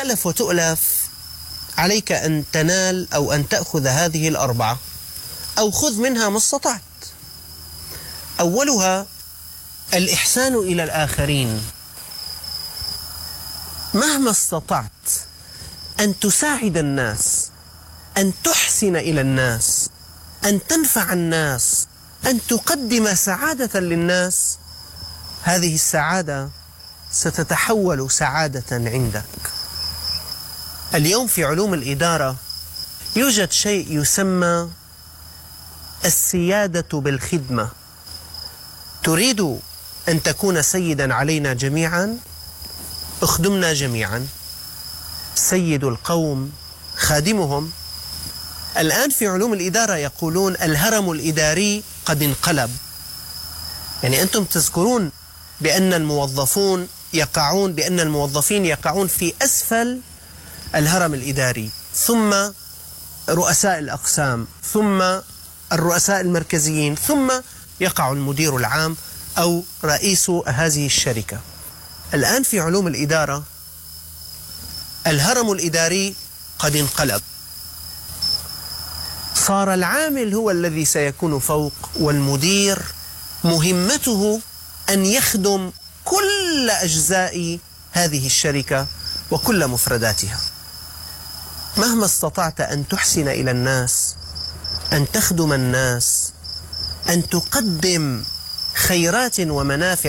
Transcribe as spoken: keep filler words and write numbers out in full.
تألف وتؤلف عليك أن تنال أو أن تأخذ هذه الأربعة، أو خذ منها ما استطعت. أولها الإحسان إلى الآخرين. مهما استطعت أن تساعد الناس، أن تحسن إلى الناس، أن تنفع الناس، أن تقدم سعادة للناس، هذه السعادة ستتحول سعادة عندك. اليوم في علوم الإدارة يوجد شيء يسمى السيادة بالخدمة. تريد أن تكون سيدا علينا جميعا؟ اخدمنا جميعا. سيد القوم خادمهم. الآن في علوم الإدارة يقولون الهرم الإداري قد انقلب. يعني أنتم تذكرون بأن الموظفون يقعون بأن الموظفين يقعون في أسفل الهرم الإداري، ثم رؤساء الأقسام، ثم الرؤساء المركزيين، ثم يقع المدير العام أو رئيس هذه الشركة. الآن في علوم الإدارة الهرم الإداري قد انقلب. صار العامل هو الذي سيكون فوق، والمدير مهمته أن يخدم كل أجزاء هذه الشركة وكل مفرداتها. مهما استطعت أن تحسن إلى الناس، أن تخدم الناس، أن تقدم خيرات ومنافع